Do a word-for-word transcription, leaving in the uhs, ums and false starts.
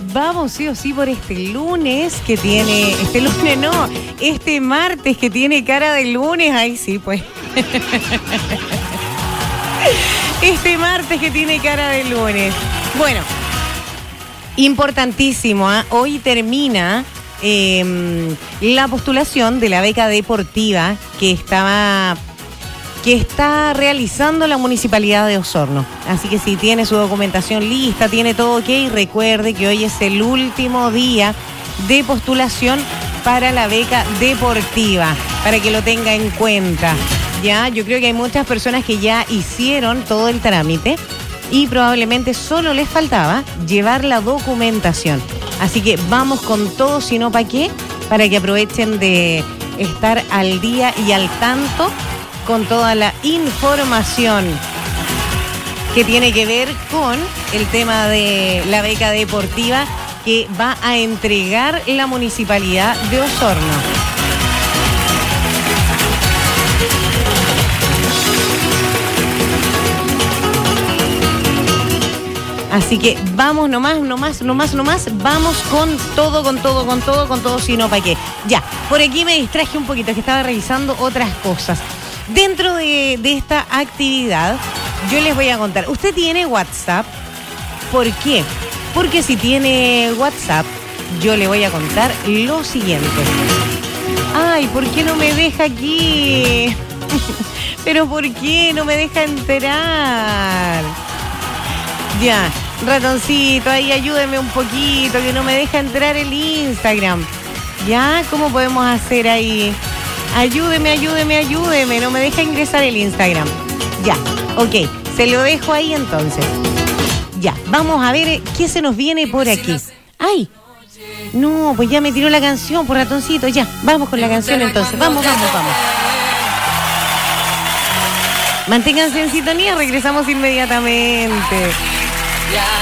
vamos sí o sí por este lunes que tiene, este lunes no, este martes que tiene cara de lunes, ahí sí pues. Este martes que tiene cara de lunes. Bueno, importantísimo, ¿eh? Hoy termina eh, la postulación de la beca deportiva que estaba... que está realizando la Municipalidad de Osorno. Así que si tiene su documentación lista, tiene todo ok, recuerde que hoy es el último día de postulación para la beca deportiva, para que lo tenga en cuenta. Ya, yo creo que hay muchas personas que ya hicieron todo el trámite y probablemente solo les faltaba llevar la documentación. Así que vamos con todo, si no, ¿para qué? Para que aprovechen de estar al día y al tanto con toda la información que tiene que ver con el tema de la beca deportiva que va a entregar la Municipalidad de Osorno. Así que vamos nomás, nomás, nomás, nomás, vamos con todo, con todo, con todo, con todo, si no, ¿para qué? Ya, por aquí me distraje un poquito, que estaba revisando otras cosas. Dentro de, de esta actividad, yo les voy a contar. ¿Usted tiene WhatsApp? ¿Por qué? Porque si tiene WhatsApp, yo le voy a contar lo siguiente. Ay, ¿por qué no me deja aquí? ¿Pero por qué no me deja entrar? Ya, ratoncito, ahí ayúdeme un poquito, que no me deja entrar el Instagram. ¿Ya? ¿Cómo podemos hacer ahí? Ayúdeme, ayúdeme, ayúdeme. No me deja ingresar el Instagram. Ya, ok. Se lo dejo ahí entonces. Ya, vamos a ver qué se nos viene por aquí. ¡Ay! No, pues ya me tiró la canción por ratoncito. Ya, vamos con la canción entonces. Vamos, vamos, vamos. Manténganse en sintonía, regresamos inmediatamente.